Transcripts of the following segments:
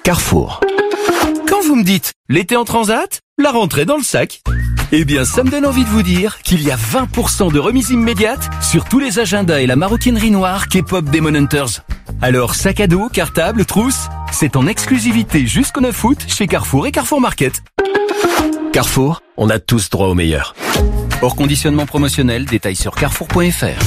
Carrefour. Quand vous me dites l'été en transat, la rentrée dans le sac, eh bien ça me donne envie de vous dire qu'il y a 20% de remise immédiate sur tous les agendas et la maroquinerie noire K-pop Demon Hunters. Alors sac à dos, cartable, trousse, c'est en exclusivité jusqu'au 9 août chez Carrefour et Carrefour Market. Carrefour, on a tous droit au meilleur. Hors conditionnement promotionnel, détails sur carrefour.fr.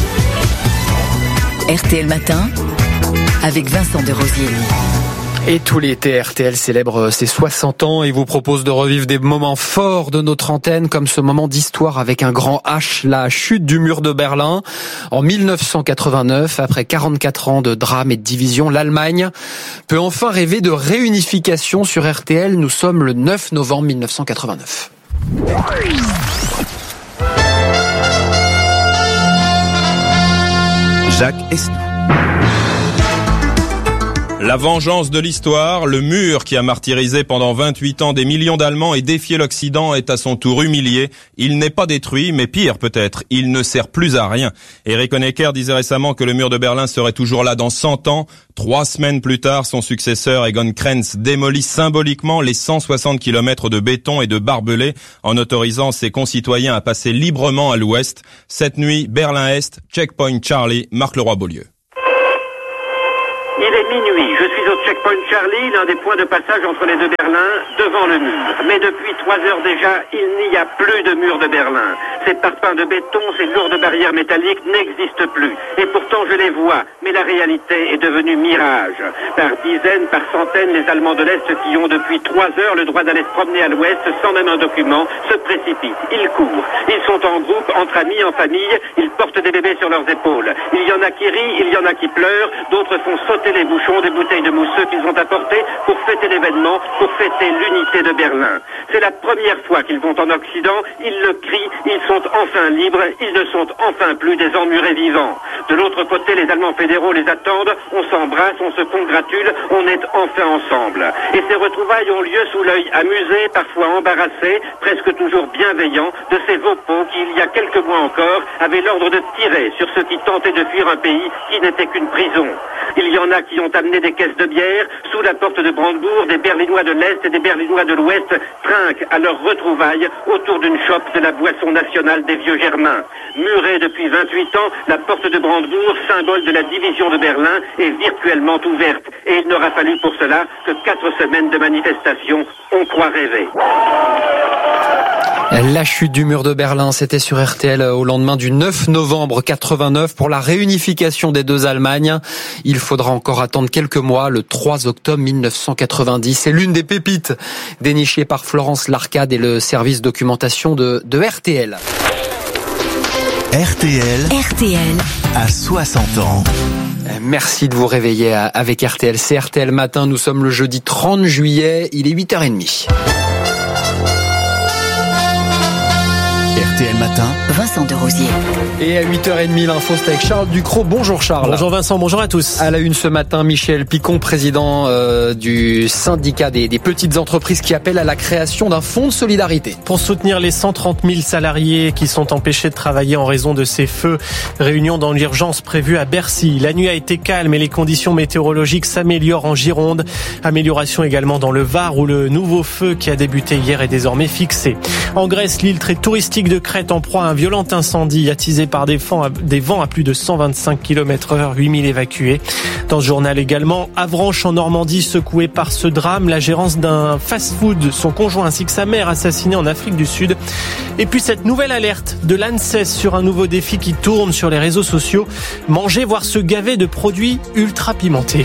RTL Matin, avec Vincent Desrosiers. Et tout l'été, RTL célèbre ses 60 ans et vous propose de revivre des moments forts de notre antenne, comme ce moment d'histoire avec un grand H, la chute du mur de Berlin. En 1989, après 44 ans de drame et de division, l'Allemagne peut enfin rêver de réunification sur RTL. Nous sommes le 9 novembre 1989. Jacques Esnou. La vengeance de l'histoire, le mur qui a martyrisé pendant 28 ans des millions d'Allemands et défié l'Occident est à son tour humilié. Il n'est pas détruit, mais pire peut-être, il ne sert plus à rien. Erich Honecker disait récemment que le mur de Berlin serait toujours là dans 100 ans. 3 semaines plus tard, son successeur Egon Krenz démolit symboliquement les 160 km de béton et de barbelés en autorisant ses concitoyens à passer librement à l'ouest. Cette nuit, Berlin-Est, Checkpoint Charlie, Marc Leroy-Beaulieu. Il est minuit, je suis au Checkpoint Charlie, l'un des points de passage entre les deux Berlins, devant le mur. Mais depuis 3 heures déjà, il n'y a plus de mur de Berlin. Ces parpaings de béton, ces lourdes barrières métalliques n'existent plus. Et pourtant je les vois, mais la réalité est devenue mirage. Par dizaines, par centaines, les Allemands de l'Est qui ont depuis 3 heures le droit d'aller se promener à l'Ouest sans même un document, se précipitent, ils courent. Ils sont en groupe, entre amis, en famille, ils portent des bébés sur leurs épaules. Il y en a qui rient, il y en a qui pleurent, d'autres font sauter les bouchons des bouteilles de mousseux qu'ils ont apportées pour fêter l'événement, pour fêter l'unité de Berlin. C'est la première fois qu'ils vont en Occident, ils le crient, ils sont enfin libres, ils ne sont enfin plus des emmurés vivants. De l'autre côté, les Allemands fédéraux les attendent, on s'embrasse, on se congratule, on est enfin ensemble. Et ces retrouvailles ont lieu sous l'œil amusé, parfois embarrassé, presque toujours bienveillant, de ces vaupeaux qui, il y a quelques mois encore, avaient l'ordre de tirer sur ceux qui tentaient de fuir un pays qui n'était qu'une prison. Il y en a qui ont amené des caisses de bière. Sous la porte de Brandebourg, des Berlinois de l'Est et des Berlinois de l'Ouest trinquent à leur retrouvailles autour d'une chope de la boisson nationale des vieux Germains. Murée depuis 28 ans, la porte de Brandebourg, symbole de la division de Berlin, est virtuellement ouverte. Et il n'aura fallu pour cela que 4 semaines de manifestations. On croit rêver. La chute du mur de Berlin, c'était sur RTL au lendemain du 9 novembre 89 pour la réunification des deux Allemagnes. Il faudra encore attendre quelques mois, le 3 octobre 1990. C'est l'une des pépites dénichées par Florence Larcade et le service documentation de RTL. RTL à 60 ans. Merci de vous réveiller avec RTL. C'est RTL Matin, nous sommes le jeudi 30 juillet, il est 8h30. RTL Matin, Vincent Desrosiers. Et à 8h30, l'info, c'est avec Charles Ducrot. Bonjour Charles. Bonjour Vincent, bonjour à tous. À la une ce matin, Michel Picon, président du syndicat des petites entreprises qui appelle à la création d'un fonds de solidarité. Pour soutenir les 130 000 salariés qui sont empêchés de travailler en raison de ces feux, réunion dans l'urgence prévue à Bercy. La nuit a été calme et les conditions météorologiques s'améliorent en Gironde. Amélioration également dans le Var où le nouveau feu qui a débuté hier est désormais fixé. En Grèce, l'île très touristique de Crète en proie à un violent incendie attisé par des vents à plus de 125 km/h, 8000 évacués. Dans ce journal également, Avranches en Normandie secouée par ce drame, la gérance d'un fast-food, son conjoint ainsi que sa mère assassinés en Afrique du Sud. Et puis cette nouvelle alerte de l'ANSES sur un nouveau défi qui tourne sur les réseaux sociaux, manger voire se gaver de produits ultra pimentés.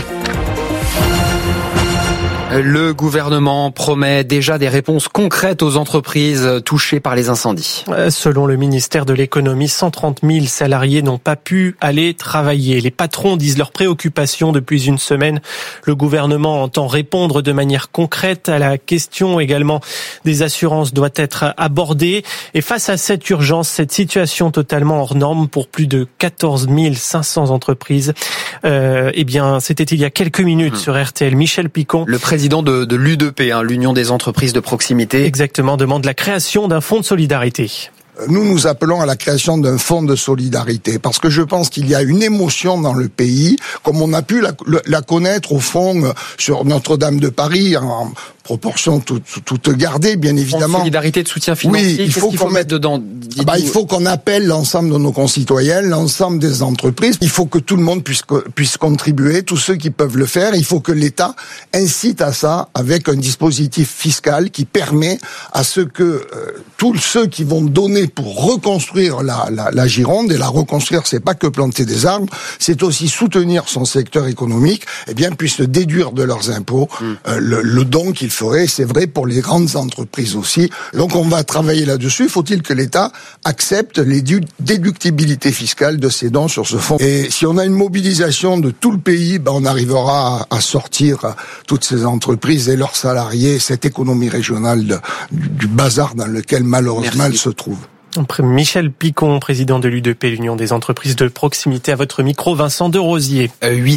Le gouvernement promet déjà des réponses concrètes aux entreprises touchées par les incendies. Selon le ministère de l'économie, 130 000 salariés n'ont pas pu aller travailler. Les patrons disent leurs préoccupations depuis une semaine. Le gouvernement entend répondre de manière concrète à la question également des assurances doit être abordée. Et face à cette urgence, cette situation totalement hors norme pour plus de 14 500 entreprises, c'était il y a quelques minutes sur RTL. Michel Picon, le président de l'UDP, l'Union des entreprises de proximité. Exactement, demande la création d'un fonds de solidarité. nous appelons à la création d'un fonds de solidarité, parce que je pense qu'il y a une émotion dans le pays, comme on a pu la connaître au fond sur Notre-Dame de Paris, en proportion toute gardée, bien évidemment. Solidarité de soutien financier, oui, il faut qu'on mette dedans. Il faut qu'on appelle l'ensemble de nos concitoyens, l'ensemble des entreprises. Il faut que tout le monde puisse contribuer, tous ceux qui peuvent le faire. Il faut que l'État incite à ça avec un dispositif fiscal qui permet à ce que tous ceux qui vont donner pour reconstruire la Gironde, et la reconstruire, c'est pas que planter des arbres, c'est aussi soutenir son secteur économique, eh bien puissent déduire de leurs impôts le don qu'ils feraient. C'est vrai pour les grandes entreprises aussi. Donc on va travailler là-dessus. Faut-il que l'État accepte les déductibilités fiscales de ces dons sur ce fonds. Et si on a une mobilisation de tout le pays, on arrivera à sortir toutes ces entreprises et leurs salariés, cette économie régionale du bazar dans lequel malheureusement elle se trouve. Michel Picon, président de l'UDP, l'Union des entreprises de proximité, à votre micro, Vincent de Rosier.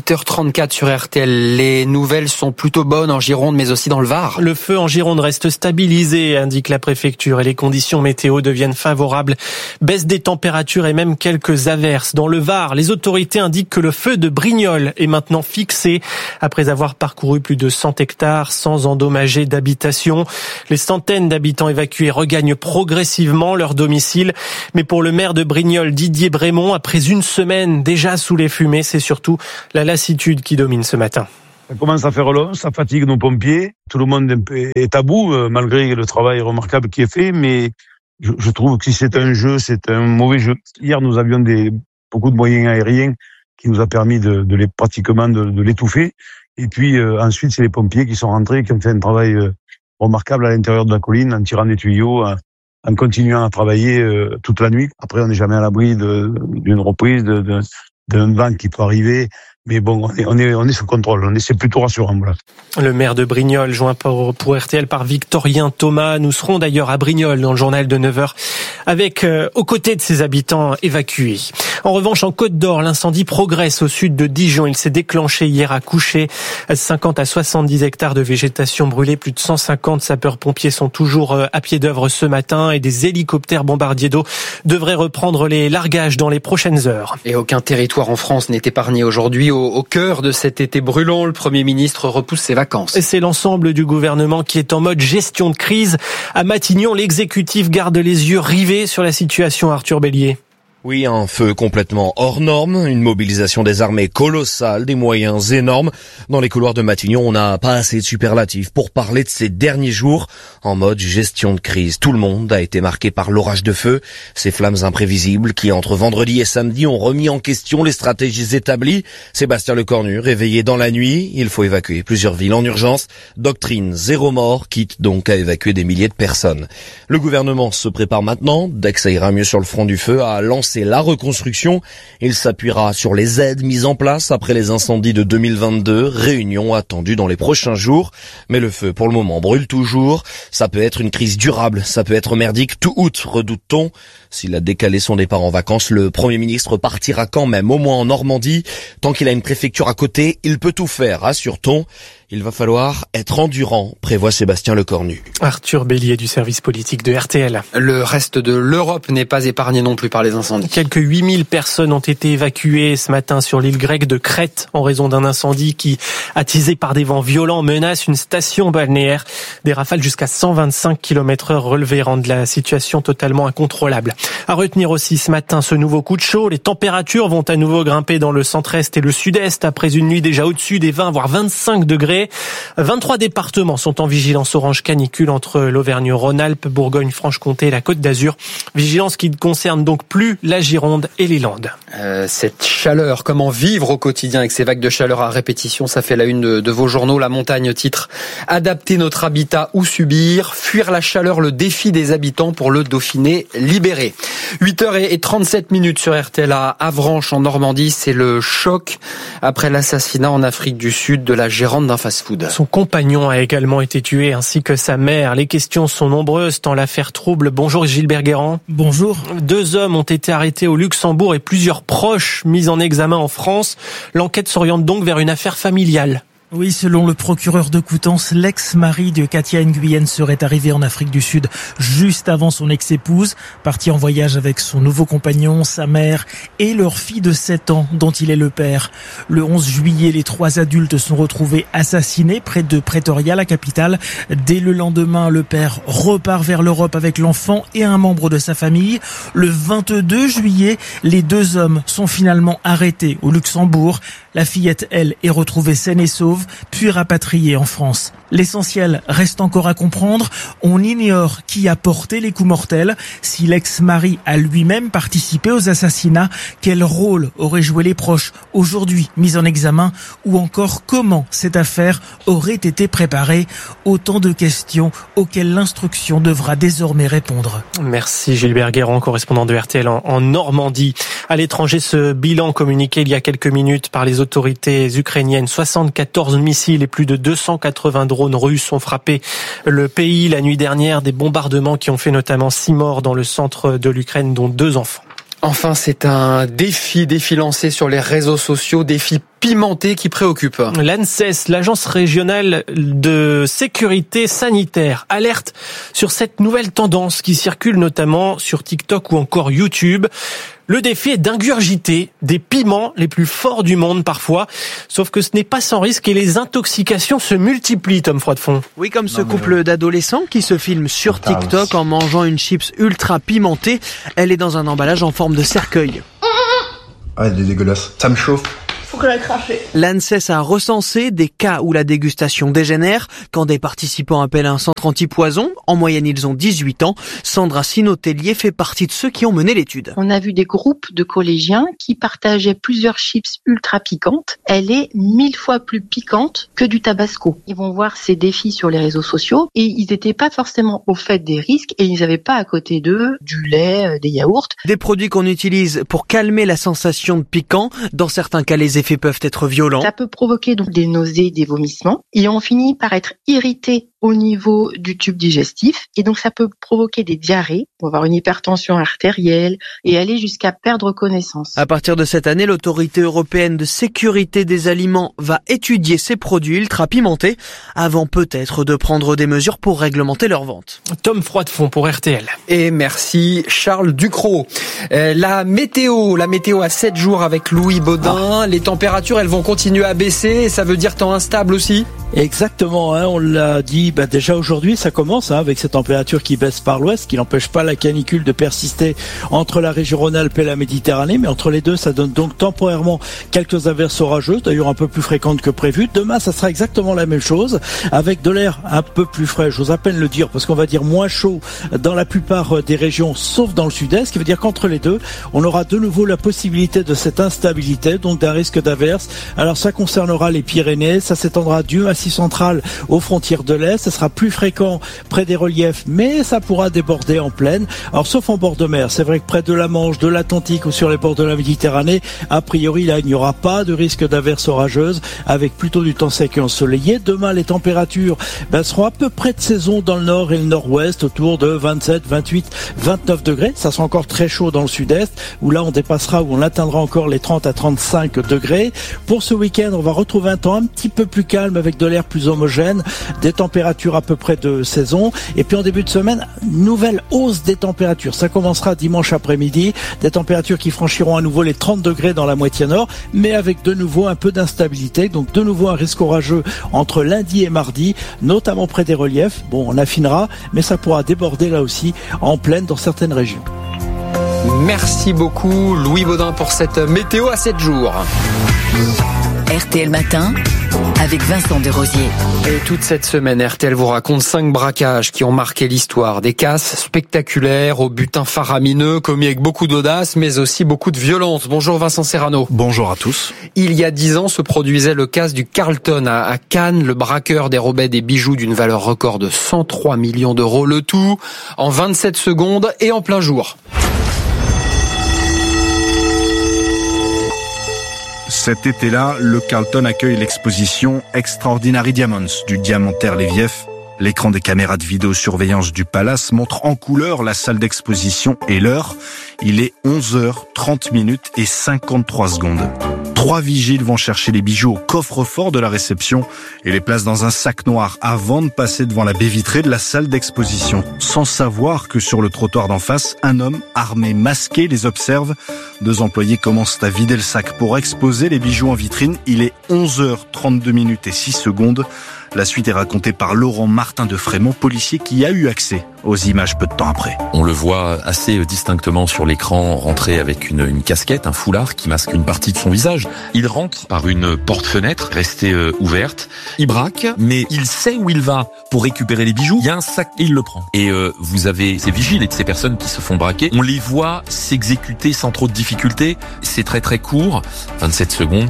8h34 sur RTL. Les nouvelles sont plutôt bonnes en Gironde, mais aussi dans le Var. Le feu en Gironde reste stabilisé, indique la préfecture, et les conditions météo deviennent favorables. Baisse des températures et même quelques averses. Dans le Var, les autorités indiquent que le feu de Brignoles est maintenant fixé, après avoir parcouru plus de 100 hectares sans endommager d'habitation. Les centaines d'habitants évacués regagnent progressivement leur domicile. Mais pour le maire de Brignoles, Didier Brémond, après une semaine déjà sous les fumées, c'est surtout la lassitude qui domine ce matin. Ça commence à faire long, ça fatigue nos pompiers. Tout le monde est à bout, malgré le travail remarquable qui est fait. Mais je trouve que si c'est un jeu, c'est un mauvais jeu. Hier, nous avions beaucoup de moyens aériens qui nous a permis pratiquement de l'étouffer. Et puis ensuite, c'est les pompiers qui sont rentrés, qui ont fait un travail remarquable à l'intérieur de la colline, en tirant des tuyaux, en continuant à travailler toute la nuit. Après, on n'est jamais à l'abri d'une reprise, d'un vent qui peut arriver. Mais bon, on est sous contrôle. C'est plutôt rassurant, voilà. Le maire de Brignoles, joint pour RTL par Victorien Thomas. Nous serons d'ailleurs à Brignoles dans le journal de 9h avec, aux côtés de ses habitants évacués. En revanche, en Côte d'Or, l'incendie progresse au sud de Dijon. Il s'est déclenché hier à Couché. 50 à 70 hectares de végétation brûlée. Plus de 150 sapeurs-pompiers sont toujours à pied d'œuvre ce matin et des hélicoptères bombardiers d'eau devraient reprendre les largages dans les prochaines heures. Et aucun territoire en France n'est épargné aujourd'hui. Au cœur de cet été brûlant, le Premier ministre repousse ses vacances. Et c'est l'ensemble du gouvernement qui est en mode gestion de crise. À Matignon, l'exécutif garde les yeux rivés sur la situation, Arthur Bélier. Oui, un feu complètement hors norme, une mobilisation des armées colossale, des moyens énormes. Dans les couloirs de Matignon, on n'a pas assez de superlatifs pour parler de ces derniers jours en mode gestion de crise. Tout le monde a été marqué par l'orage de feu, ces flammes imprévisibles qui, entre vendredi et samedi, ont remis en question les stratégies établies. Sébastien Lecornu, réveillé dans la nuit, il faut évacuer plusieurs villes en urgence. Doctrine zéro mort, quitte donc à évacuer des milliers de personnes. Le gouvernement se prépare maintenant, dès que ça ira mieux sur le front du feu, à lancer la reconstruction. Il s'appuiera sur les aides mises en place après les incendies de 2022, réunion attendue dans les prochains jours. Mais le feu, pour le moment, brûle toujours. Ça peut être une crise durable, ça peut être merdique. Tout août, redoute-t-on. S'il a décalé son départ en vacances, le Premier ministre partira quand même, au moins en Normandie. Tant qu'il a une préfecture à côté, il peut tout faire, assure-t-on. Il va falloir être endurant, prévoit Sébastien Lecornu. Arthur Bélier du service politique de RTL. Le reste de l'Europe n'est pas épargné non plus par les incendies. Quelques 8000 personnes ont été évacuées ce matin sur l'île grecque de Crète en raison d'un incendie qui, attisé par des vents violents, menace une station balnéaire. Des rafales jusqu'à 125 km/h relevées rendent la situation totalement incontrôlable. À retenir aussi ce matin ce nouveau coup de chaud. Les températures vont à nouveau grimper dans le centre-est et le sud-est après une nuit déjà au-dessus des 20 voire 25 degrés. 23 départements sont en vigilance orange canicule entre l'Auvergne-Rhône-Alpes, Bourgogne-Franche-Comté et la Côte d'Azur. Vigilance qui ne concerne donc plus la Gironde et les Landes. Cette chaleur, comment vivre au quotidien avec ces vagues de chaleur à répétition, ça fait la une de vos journaux. La Montagne titre « Adapter notre habitat ou subir, fuir la chaleur, le défi des habitants pour le Dauphiné libéré ». 8h37 sur RTL à Avranches en Normandie, c'est le choc après l'assassinat en Afrique du Sud de la gérante d'un fast-food. Son compagnon a également été tué ainsi que sa mère. Les questions sont nombreuses tant l'affaire trouble. Bonjour Gilbert Guérand. Bonjour. 2 hommes ont été arrêtés au Luxembourg et plusieurs proches mis en examen en France. L'enquête s'oriente donc vers une affaire familiale. Oui, selon le procureur de Coutances, l'ex-mari de Katia Nguyen serait arrivé en Afrique du Sud juste avant son ex-épouse, parti en voyage avec son nouveau compagnon, sa mère et leur fille de 7 ans dont il est le père. Le 11 juillet, les 3 adultes sont retrouvés assassinés près de Pretoria, la capitale. Dès le lendemain, le père repart vers l'Europe avec l'enfant et un membre de sa famille. Le 22 juillet, les 2 hommes sont finalement arrêtés au Luxembourg. La fillette, elle, est retrouvée saine et sauve, puis rapatriée en France. L'essentiel reste encore à comprendre. On ignore qui a porté les coups mortels. Si l'ex-mari a lui-même participé aux assassinats, quel rôle auraient joué les proches aujourd'hui mis en examen, ou encore comment cette affaire aurait été préparée. Autant de questions auxquelles l'instruction devra désormais répondre. Merci Gilbert Guérand, correspondant de RTL en Normandie. À l'étranger, ce bilan communiqué il y a quelques minutes par les autorités ukrainiennes, 74 missiles et plus de 280 drones russes ont frappé le pays la nuit dernière. Des bombardements qui ont fait notamment 6 morts dans le centre de l'Ukraine, dont 2 enfants. Enfin, c'est un défi lancé sur les réseaux sociaux, défi pimenté qui préoccupe. L'ANSES, l'agence régionale de sécurité sanitaire, alerte sur cette nouvelle tendance qui circule notamment sur TikTok ou encore YouTube. Le défi est d'ingurgiter des piments les plus forts du monde parfois, sauf que ce n'est pas sans risque et les intoxications se multiplient, Tom Froidefond. Oui, comme ce couple d'adolescents qui se filme sur TikTok en mangeant une chips ultra pimentée. Elle est dans un emballage en forme de cercueil. Ah, elle est dégueulasse. Ça me chauffe. Faut que la crache. L'ANSES a recensé des cas où la dégustation dégénère quand des participants appellent un centre anti-poison. En moyenne, ils ont 18 ans. Sandra Sinotellier fait partie de ceux qui ont mené l'étude. On a vu des groupes de collégiens qui partageaient plusieurs chips ultra piquantes. Elle est 1000 fois plus piquante que du tabasco. Ils vont voir ces défis sur les réseaux sociaux et ils n'étaient pas forcément au fait des risques et ils n'avaient pas à côté d'eux du lait, des yaourts. Des produits qu'on utilise pour calmer la sensation de piquant. Dans certains cas, les effets peuvent être violents. Ça peut provoquer donc des nausées, des vomissements et on finit par être irrité au niveau du tube digestif et donc ça peut provoquer des diarrhées, on va avoir une hypertension artérielle et aller jusqu'à perdre connaissance. À partir de cette année, l'autorité européenne de sécurité des aliments va étudier ces produits ultra pimentés avant peut-être de prendre des mesures pour réglementer leur vente. Tom Froidefond pour RTL. Et merci Charles Ducrot. La météo à 7 jours avec Louis Baudin. Les températures, elles vont continuer à baisser et ça veut dire temps instable aussi. Exactement, on l'a dit déjà aujourd'hui, ça commence avec ces températures qui baissent par l'ouest, qui n'empêchent pas la canicule de persister entre la région Rhône-Alpes et la Méditerranée, mais entre les deux, ça donne donc temporairement quelques averses orageuses, d'ailleurs un peu plus fréquentes que prévu. Demain, ça sera exactement la même chose, avec de l'air un peu plus frais, j'ose à peine le dire, parce qu'on va dire moins chaud dans la plupart des régions, sauf dans le sud-est, ce qui veut dire qu'entre les deux, on aura de nouveau la possibilité de cette instabilité, donc d'un risque d'averse. Alors ça concernera les Pyrénées, ça s'étendra du Massif central aux frontières de l'Est, ça sera plus fréquent près des reliefs, mais ça pourra déborder en plaine. Alors sauf en bord de mer, c'est vrai que près de la Manche, de l'Atlantique ou sur les bords de la Méditerranée, a priori là il n'y aura pas de risque d'averse orageuse, avec plutôt du temps sec et ensoleillé. Demain les températures seront à peu près de saison dans le nord et le nord-ouest, autour de 27, 28, 29 degrés. Ça sera encore très chaud dans le sud-est, où là on dépassera, où on atteindra encore les 30 à 35 degrés. Pour ce week-end, on va retrouver un temps un petit peu plus calme avec de l'air plus homogène, des températures à peu près de saison. Et puis en début de semaine, nouvelle hausse des températures. Ça commencera dimanche après-midi, des températures qui franchiront à nouveau les 30 degrés dans la moitié nord, mais avec de nouveau un peu d'instabilité. Donc de nouveau un risque orageux entre lundi et mardi, notamment près des reliefs. Bon, on affinera, mais ça pourra déborder là aussi en plaine dans certaines régions. Merci beaucoup Louis Baudin pour cette météo à 7 jours. RTL Matin avec Vincent Desrosiers. Et toute cette semaine, RTL vous raconte 5 braquages qui ont marqué l'histoire. Des casses spectaculaires, au butin faramineux, commis avec beaucoup d'audace, mais aussi beaucoup de violence. Bonjour Vincent Serrano. Bonjour à tous. Il y a 10 ans se produisait le casse du Carlton à Cannes. Le braqueur dérobait des bijoux d'une valeur record de 103 millions d'euros. Le tout en 27 secondes et en plein jour. Cet été-là, le Carlton accueille l'exposition Extraordinary Diamonds du diamantaire Leviev. L'écran des caméras de vidéosurveillance du Palace montre en couleur la salle d'exposition et l'heure. Il est 11h30 et 53 secondes. 3 vigiles vont chercher les bijoux au coffre-fort de la réception et les placent dans un sac noir avant de passer devant la baie vitrée de la salle d'exposition. Sans savoir que sur le trottoir d'en face, un homme armé, masqué, les observe. 2 employés commencent à vider le sac pour exposer les bijoux en vitrine. Il est 11h32 et 6 secondes. La suite est racontée par Laurent Martin de Frémont, policier qui a eu accès aux images peu de temps après. On le voit assez distinctement sur l'écran rentrer avec une casquette, un foulard qui masque une partie de son visage. Il rentre par une porte-fenêtre restée ouverte. Il braque, mais il sait où il va pour récupérer les bijoux. Il y a un sac et il le prend. Et vous avez ces vigiles et ces personnes qui se font braquer. On les voit s'exécuter sans trop de difficultés. C'est très très court, 27 secondes.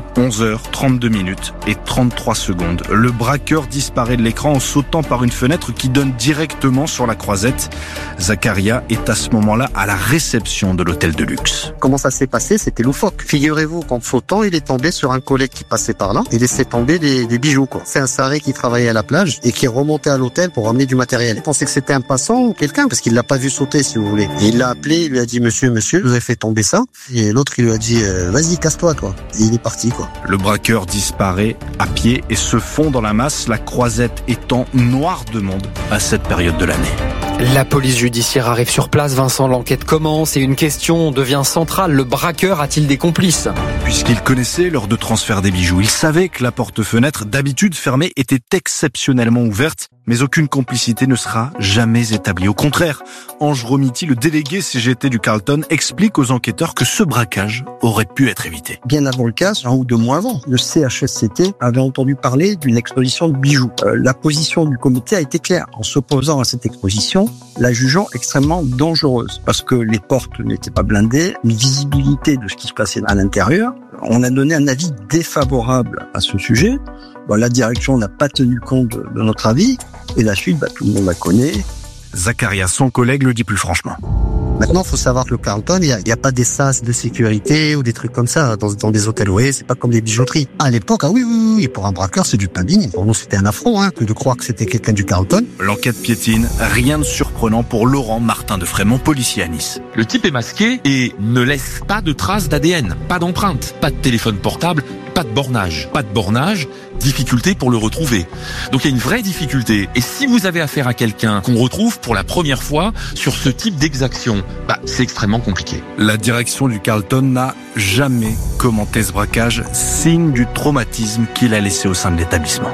11h32 et 33 secondes. Le braqueur disparaît de l'écran en sautant par une fenêtre qui donne directement sur la croisette. Zacharia est à ce moment-là à la réception de l'hôtel de luxe. Comment ça s'est passé? C'était loufoque. Figurez-vous qu'en sautant, il est tombé sur un collègue qui passait par là et laissait tomber des bijoux, quoi. C'est un sarré qui travaillait à la plage et qui est remonté à l'hôtel pour ramener du matériel. Il pensait que c'était un passant ou quelqu'un parce qu'il l'a pas vu sauter, si vous voulez. Et il l'a appelé, il lui a dit monsieur, vous avez fait tomber ça. Et l'autre, il lui a dit vas-y, casse-toi, quoi. Et il est parti, quoi. Le braqueur disparaît à pied et se fond dans la masse, la croisette étant noire de monde à cette période de l'année. La police judiciaire arrive sur place, Vincent, l'enquête commence et une question devient centrale. Le braqueur a-t-il des complices? Puisqu'il connaissait l'heure de transfert des bijoux, il savait que la porte-fenêtre, d'habitude fermée, était exceptionnellement ouverte, mais aucune complicité ne sera jamais établie. Au contraire, Ange Romiti, le délégué CGT du Carlton, explique aux enquêteurs que ce braquage aurait pu être évité. Bien avant le cas, 1 ou 2 mois avant, le CHSCT avait entendu parler d'une exposition de bijoux. La position du comité a été claire. En s'opposant à cette exposition, la jugeant extrêmement dangereuse parce que les portes n'étaient pas blindées, une visibilité de ce qui se passait à l'intérieur. On a donné un avis défavorable à ce sujet. La direction n'a pas tenu compte de notre avis et la suite, tout le monde la connaît. Zacharia, son collègue, le dit plus franchement. Maintenant, faut savoir que le Carlton, il y a pas des sas de sécurité ou des trucs comme ça dans des hôtels. Oui, c'est pas comme des bijouteries. À l'époque, oui, pour un braqueur, c'est du pain béni. Pour nous, c'était un affront, que de croire que c'était quelqu'un du Carlton. L'enquête piétine, rien de surprenant pour Laurent Martin de Frémont, policier à Nice. Le type est masqué et ne laisse pas de traces d'ADN, pas d'empreinte, pas de téléphone portable, pas de bornage. Pas de bornage, difficulté pour le retrouver. Donc il y a une vraie difficulté. Et si vous avez affaire à quelqu'un qu'on retrouve pour la première fois sur ce type d'exaction, c'est extrêmement compliqué. La direction du Carlton n'a jamais commenté ce braquage, signe du traumatisme qu'il a laissé au sein de l'établissement.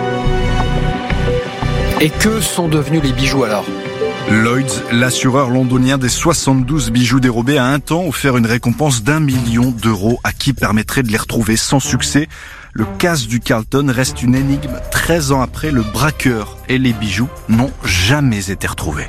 Et que sont devenus les bijoux alors ? Lloyds, l'assureur londonien des 72 bijoux dérobés, a un temps offert une récompense d'1 million d'euros à qui permettrait de les retrouver sans succès. Le casse du Carlton reste une énigme. 13 ans après, le braqueur et les bijoux n'ont jamais été retrouvés.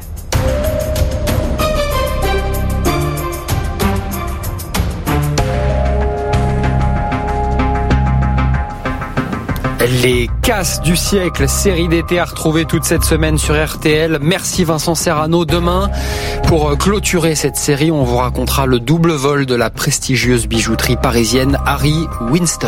Les casses du siècle, série d'été à retrouver toute cette semaine sur RTL. Merci Vincent Serrano. Demain, pour clôturer cette série, on vous racontera le double vol de la prestigieuse bijouterie parisienne Harry Winston.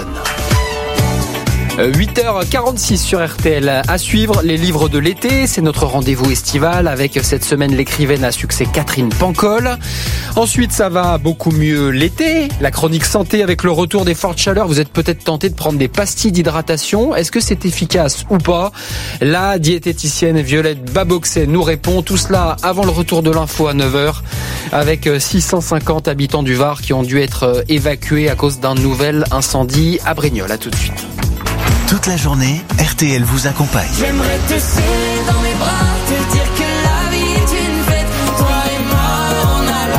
8h46 sur RTL. À suivre, les livres de l'été. C'est notre rendez-vous estival avec cette semaine l'écrivaine à succès Catherine Pancol. Ensuite, ça va beaucoup mieux l'été. La chronique santé avec le retour des fortes chaleurs. Vous êtes peut-être tenté de prendre des pastilles d'hydratation. Est-ce que c'est efficace ou pas? La diététicienne Violette Baboxet nous répond. Tout cela avant le retour de l'info à 9h avec 650 habitants du Var qui ont dû être évacués à cause d'un nouvel incendie à Brignoles. À tout de suite. Toute la journée, RTL vous accompagne. J'aimerais te serrer dans mes bras, te dire que la vie est une fête. Toi et moi, on a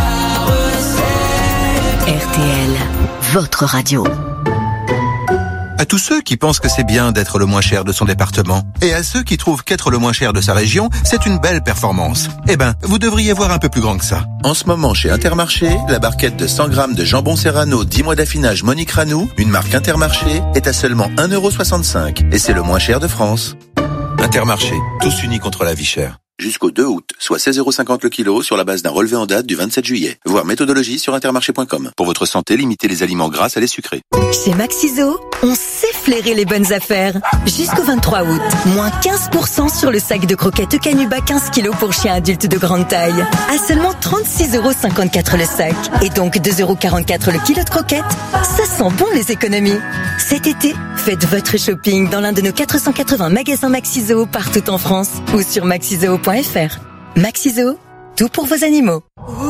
la recette. RTL, votre radio. À tous ceux qui pensent que c'est bien d'être le moins cher de son département, et à ceux qui trouvent qu'être le moins cher de sa région, c'est une belle performance. Vous devriez voir un peu plus grand que ça. En ce moment, chez Intermarché, la barquette de 100 grammes de jambon Serrano 10 mois d'affinage Monique Ranou, une marque Intermarché, est à seulement 1,65 €. Et c'est le moins cher de France. Intermarché, tous unis contre la vie chère. jusqu'au 2 août, soit 16,50 € le kilo sur la base d'un relevé en date du 27 juillet. Voir méthodologie sur intermarché.com. Pour votre santé, limitez les aliments gras à les sucrés. Chez Maxiso, on sait flairer les bonnes affaires. Jusqu'au 23 août, moins 15% sur le sac de croquettes Canuba 15 kg pour chiens adultes de grande taille. À seulement 36,54 € le sac. Et donc 2,44 € le kilo de croquettes. Ça sent bon les économies. Cet été, faites votre shopping dans l'un de nos 480 magasins Maxiso partout en France ou sur maxiso.fr. Maxiso, tout pour vos animaux.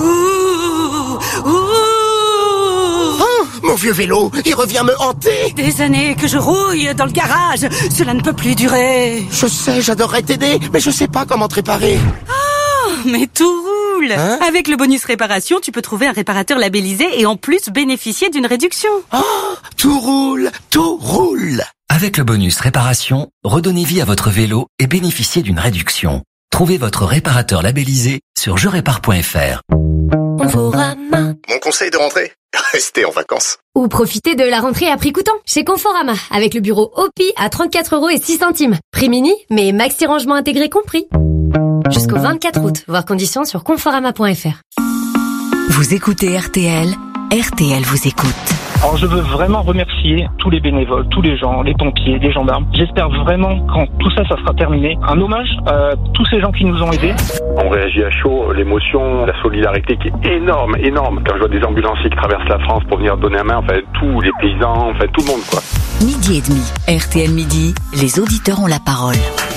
Mon vieux vélo, il revient me hanter. Des années que je rouille dans le garage. Cela ne peut plus durer. Je sais, j'adorerais t'aider, mais je sais pas comment te réparer. Oh, mais tout roule. Hein? Avec le bonus réparation, tu peux trouver un réparateur labellisé et en plus bénéficier d'une réduction. Oh, tout roule, tout roule. Avec le bonus réparation, redonnez vie à votre vélo et bénéficiez d'une réduction. Trouvez votre réparateur labellisé sur jerépare.fr. Conforama. Mon conseil de rentrée, restez en vacances. Ou profitez de la rentrée à prix coûtant chez Conforama avec le bureau OPI à 34,06 €. Prix mini, mais maxi rangement intégré compris. Jusqu'au 24 août, voir conditions sur conforama.fr. Vous écoutez RTL, RTL vous écoute. Alors je veux vraiment remercier tous les bénévoles, tous les gens, les pompiers, les gendarmes. J'espère vraiment quand tout ça sera terminé, un hommage à tous ces gens qui nous ont aidés. On réagit à chaud, l'émotion, la solidarité qui est énorme, énorme. Quand je vois des ambulanciers qui traversent la France pour venir donner la main, enfin tous les paysans, enfin tout le monde quoi. Midi et demi, RTL Midi, les auditeurs ont la parole.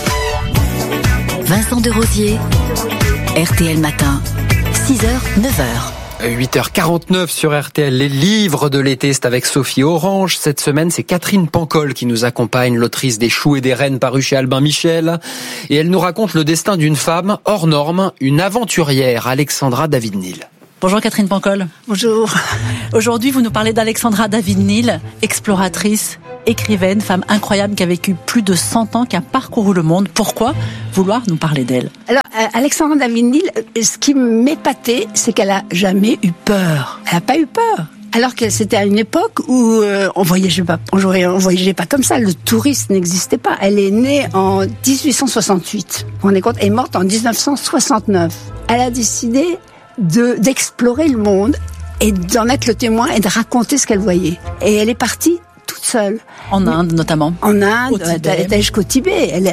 Vincent Desrosiers, RTL Matin, 6h, 9h. 8h49 sur RTL, les livres de l'été, c'est avec Sophie Orange. Cette semaine, c'est Catherine Pancol qui nous accompagne, l'autrice des Choux et des Reines paru chez Albin Michel. Et elle nous raconte le destin d'une femme hors norme, une aventurière, Alexandra David-Néel. Bonjour Catherine Pancol. Bonjour. Aujourd'hui, vous nous parlez d'Alexandra David-Néel, exploratrice, écrivaine, femme incroyable qui a vécu plus de 100 ans, qui a parcouru le monde. Pourquoi vouloir nous parler d'elle? Alors, Alexandra David-Néel, ce qui m'épatait, c'est qu'elle a jamais eu peur. Elle a pas eu peur. Alors que c'était à une époque où on voyageait pas comme ça. Le tourisme n'existait pas. Elle est née en 1868. On est compte, elle est morte en 1969. Elle a décidé d'explorer le monde et d'en être le témoin et de raconter ce qu'elle voyait. Et elle est partie toute seule. En Inde, notamment. En Inde, elle est jusqu'au Tibet. Elle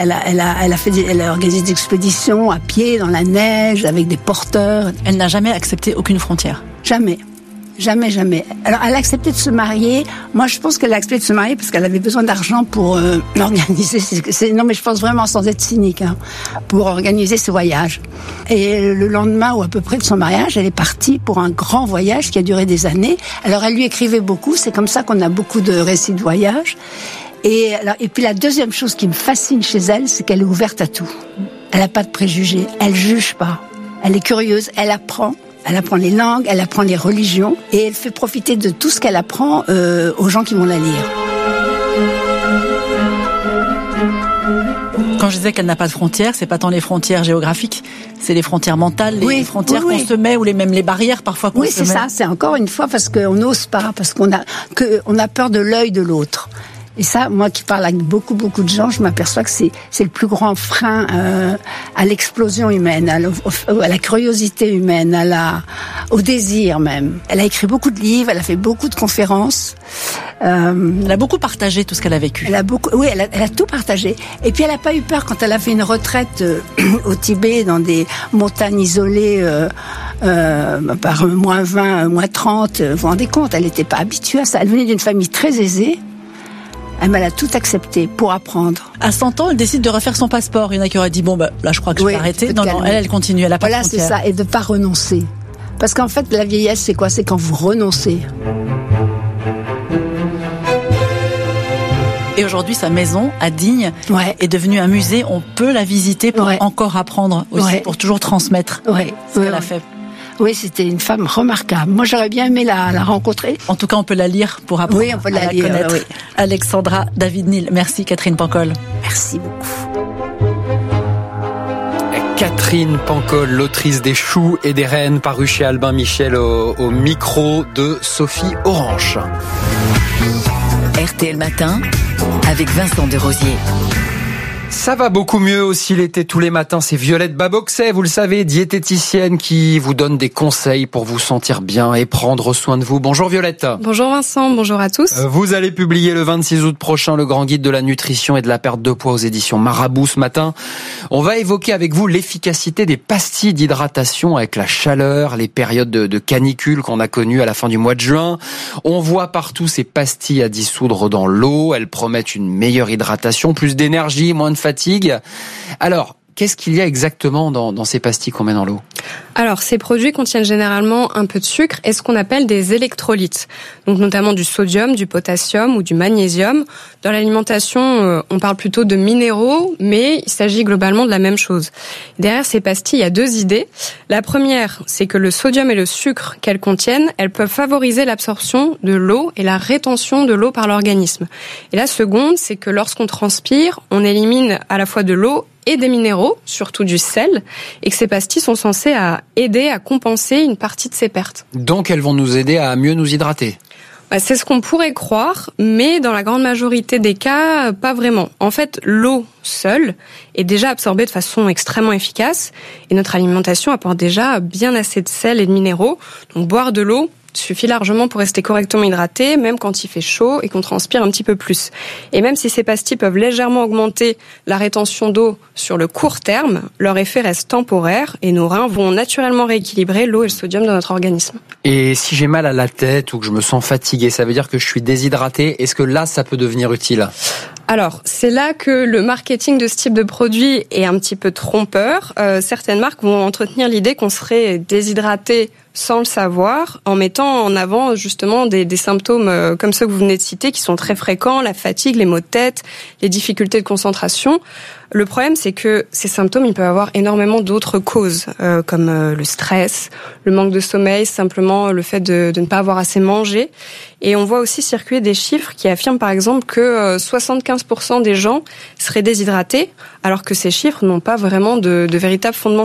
a organisé des expéditions à pied, dans la neige, avec des porteurs. Elle n'a jamais accepté aucune frontière. Jamais. Jamais, jamais. Alors, elle a accepté de se marier. Moi, je pense qu'elle a accepté de se marier parce qu'elle avait besoin d'argent pour organiser. Non, mais je pense vraiment, sans être cynique, pour organiser ce voyage. Et le lendemain, ou à peu près de son mariage, elle est partie pour un grand voyage qui a duré des années. Alors, elle lui écrivait beaucoup. C'est comme ça qu'on a beaucoup de récits de voyage. Et puis, la deuxième chose qui me fascine chez elle, c'est qu'elle est ouverte à tout. Elle n'a pas de préjugés. Elle juge pas. Elle est curieuse. Elle apprend. Elle apprend les langues, elle apprend les religions et elle fait profiter de tout ce qu'elle apprend aux gens qui vont la lire. Quand je disais qu'elle n'a pas de frontières, c'est pas tant les frontières géographiques, c'est les frontières mentales, les frontières qu'on se met ou même les barrières parfois qu'on se met. Oui, c'est ça, c'est encore une fois parce qu'on n'ose pas, parce qu'on a peur de l'œil de l'autre. Et ça, moi qui parle avec beaucoup de gens, je m'aperçois que c'est le plus grand frein à l'explosion humaine, à la curiosité humaine, au désir même. Elle a écrit beaucoup de livres, elle a fait beaucoup de conférences. Elle a beaucoup partagé tout ce qu'elle a vécu. Elle a tout partagé. Et puis elle n'a pas eu peur quand elle a fait une retraite au Tibet, dans des montagnes isolées par moins 20, moins 30. Vous vous rendez compte, elle n'était pas habituée à ça. Elle venait d'une famille très aisée. Elle a tout accepté pour apprendre. À 100 ans, elle décide de refaire son passeport. Il y en a qui auraient dit, là, je crois que je vais arrêter. Non, elle continue, elle a pas de frontières. Voilà, c'est ça, et de pas renoncer. Parce qu'en fait, la vieillesse, c'est quoi? C'est quand vous renoncez. Et aujourd'hui, sa maison, à Digne, est devenue un musée. On peut la visiter pour encore apprendre aussi, pour toujours transmettre ce qu'elle a fait. Oui, c'était une femme remarquable. Moi, j'aurais bien aimé la rencontrer. En tout cas, on peut la lire pour apprendre on peut la connaître. Oui. Alexandra David-Néel. Merci Catherine Pancol. Merci beaucoup. Catherine Pancol, l'autrice des Choux et des Reines, paru chez Albin Michel au micro de Sophie Orange. RTL Matin, avec Vincent Desrosiers. Ça va beaucoup mieux aussi l'été tous les matins. C'est Violette Baboxet, vous le savez, diététicienne qui vous donne des conseils pour vous sentir bien et prendre soin de vous. Bonjour Violette. Bonjour Vincent, bonjour à tous. Vous allez publier le 26 août prochain le grand guide de la nutrition et de la perte de poids aux éditions Marabout ce matin. On va évoquer avec vous l'efficacité des pastilles d'hydratation avec la chaleur, les périodes de canicule qu'on a connues à la fin du mois de juin. On voit partout ces pastilles à dissoudre dans l'eau. Elles promettent une meilleure hydratation, plus d'énergie, moins de fatigue. Alors, qu'est-ce qu'il y a exactement dans ces pastilles qu'on met dans l'eau ? Alors, ces produits contiennent généralement un peu de sucre et ce qu'on appelle des électrolytes. Donc, notamment du sodium, du potassium ou du magnésium. Dans l'alimentation, on parle plutôt de minéraux, mais il s'agit globalement de la même chose. Derrière ces pastilles, il y a deux idées. La première, c'est que le sodium et le sucre qu'elles contiennent, elles peuvent favoriser l'absorption de l'eau et la rétention de l'eau par l'organisme. Et la seconde, c'est que lorsqu'on transpire, on élimine à la fois de l'eau et des minéraux, surtout du sel, et que ces pastilles sont censées aider à compenser une partie de ces pertes. Donc elles vont nous aider à mieux nous hydrater. C'est ce qu'on pourrait croire, mais dans la grande majorité des cas, pas vraiment. En fait, l'eau seule est déjà absorbée de façon extrêmement efficace, et notre alimentation apporte déjà bien assez de sel et de minéraux. Donc boire de l'eau suffit largement pour rester correctement hydraté, même quand il fait chaud et qu'on transpire un petit peu plus. Et même si ces pastilles peuvent légèrement augmenter la rétention d'eau sur le court terme, leur effet reste temporaire et nos reins vont naturellement rééquilibrer l'eau et le sodium dans notre organisme. Et si j'ai mal à la tête ou que je me sens fatigué, ça veut dire que je suis déshydraté. Est-ce que là, ça peut devenir utile ? Alors, c'est là que le marketing de ce type de produit est un petit peu trompeur. Certaines marques vont entretenir l'idée qu'on serait déshydraté sans le savoir, en mettant en avant justement des symptômes comme ceux que vous venez de citer, qui sont très fréquents, la fatigue, les maux de tête, les difficultés de concentration. Le problème, c'est que ces symptômes, ils peuvent avoir énormément d'autres causes, comme le stress, le manque de sommeil, simplement le fait de ne pas avoir assez mangé. Et on voit aussi circuler des chiffres qui affirment par exemple que 75% des gens seraient déshydratés, alors que ces chiffres n'ont pas vraiment de véritable fondement